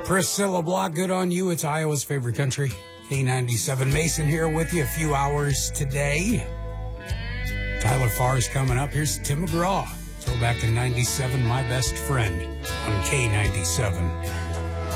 Priscilla Block, good on you. It's Iowa's favorite country. K97 Mason here with you a few hours today. Tyler Farr's coming up. Here's Tim McGraw. Throwback to 97, My Best Friend on K97.